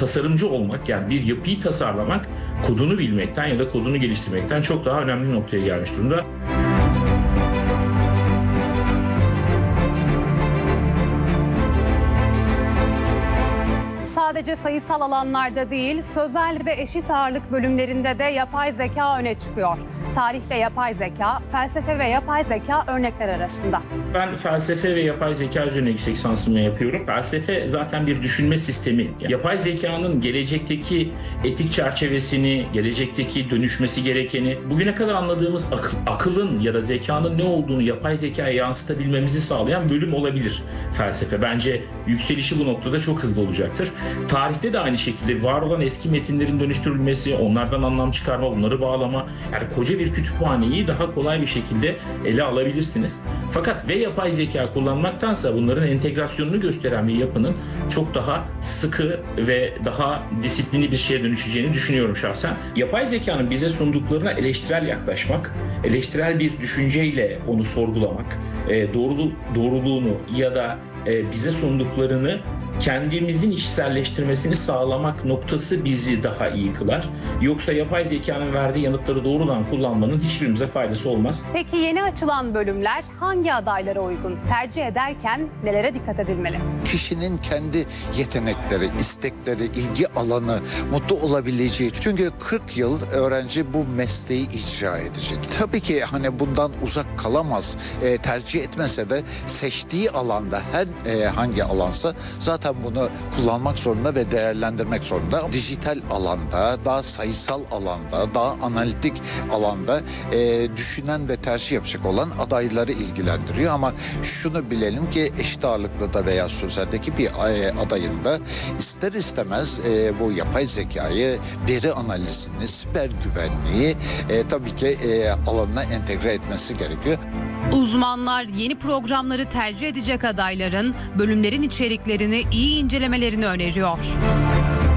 tasarımcı olmak, yani bir yapıyı tasarlamak kodunu bilmekten ya da kodunu geliştirmekten çok daha önemli noktaya gelmiş durumda. Sadece sayısal alanlarda değil, sözel ve eşit ağırlık bölümlerinde de yapay zeka öne çıkıyor. Tarih ve yapay zeka, felsefe ve yapay zeka örnekler arasında. Ben felsefe ve yapay zeka üzerine yüksek lisansımı yapıyorum. Felsefe zaten bir düşünme sistemi. Yapay zekanın gelecekteki etik çerçevesini, gelecekteki dönüşmesi gerekeni, bugüne kadar anladığımız akılın ya da zekanın ne olduğunu yapay zekaya yansıtabilmemizi sağlayan bölüm olabilir felsefe. Bence yükselişi bu noktada çok hızlı olacaktır. Tarihte de aynı şekilde var olan eski metinlerin dönüştürülmesi, onlardan anlam çıkarma, bunları bağlama, yani koca bir kütüphaneyi daha kolay bir şekilde ele alabilirsiniz. Fakat yapay zeka kullanmaktansa bunların entegrasyonunu gösteren bir yapının çok daha sıkı ve daha disiplinli bir şeye dönüşeceğini düşünüyorum şahsen. Yapay zekanın bize sunduklarına eleştirel yaklaşmak, eleştirel bir düşünceyle onu sorgulamak, doğruluğunu ya da bize sunduklarını kendimizin içselleştirmesini sağlamak noktası bizi daha iyi kılar. Yoksa yapay zekanın verdiği yanıtları doğrudan kullanmanın hiçbirimize faydası olmaz. Peki yeni açılan bölümler hangi adaylara uygun? Tercih ederken nelere dikkat edilmeli? Kişinin kendi yetenekleri, istekleri, ilgi alanı, mutlu olabileceği. Çünkü 40 yıl öğrenci bu mesleği icra edecek. Tabii ki hani bundan uzak kalamaz. Tercih etmese de seçtiği alanda hangi alansa zaten bunu kullanmak zorunda ve değerlendirmek zorunda. Dijital alanda, daha sayısal alanda, daha analitik alanda düşünen ve tercih yapacak olan adayları ilgilendiriyor. Ama şunu bilelim ki eşit ağırlıklı da veya sözeldeki bir adayın da ister istemez bu yapay zekayı, veri analizini, siber güvenliği tabii ki alanına entegre etmesi gerekiyor. Uzmanlar yeni programları tercih edecek adayların bölümlerin içeriklerini iyi incelemelerini öneriyor.